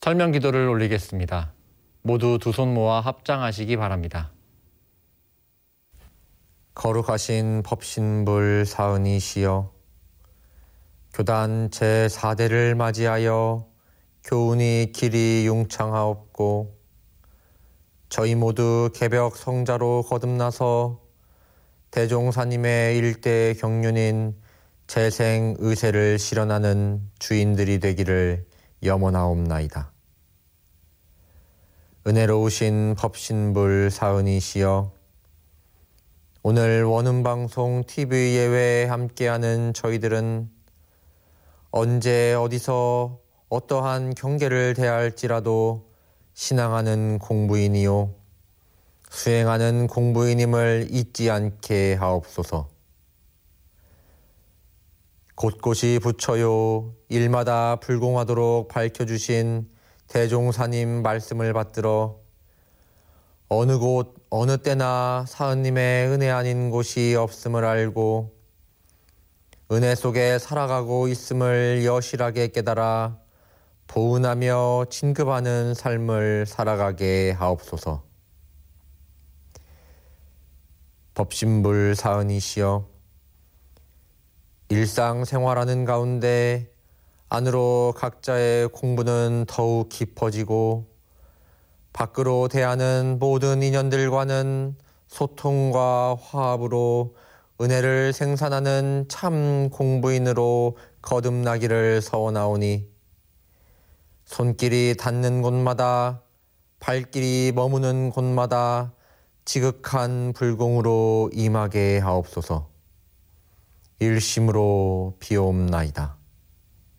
설명 기도를 올리겠습니다. 모두 두 손 모아 합장하시기 바랍니다. 거룩하신 법신불 사은이시여, 교단 제4대를 맞이하여 교훈이 길이 융창하옵고 저희 모두 개벽 성자로 거듭나서 대종사님의 일대 경륜인 재생 의세를 실현하는 주인들이 되기를 염원하옵나이다. 은혜로우신 법신불 사은이시여, 오늘 원음방송 TV 예외에 함께하는 저희들은 언제 어디서 어떠한 경계를 대할지라도 신앙하는 공부인이요 수행하는 공부인임을 잊지 않게 하옵소서. 곳곳이 부처요 일마다 불공하도록 밝혀주신 대종사님 말씀을 받들어 어느 곳 어느 때나 사은님의 은혜 아닌 곳이 없음을 알고 은혜 속에 살아가고 있음을 여실하게 깨달아 보은하며 진급하는 삶을 살아가게 하옵소서. 법신불 사은이시여, 일상생활하는 가운데 안으로 각자의 공부는 더욱 깊어지고 밖으로 대하는 모든 인연들과는 소통과 화합으로 은혜를 생산하는 참 공부인으로 거듭나기를 서원하오니 손길이 닿는 곳마다 발길이 머무는 곳마다 지극한 불공으로 임하게 하옵소서. 일심으로 비옵나이다.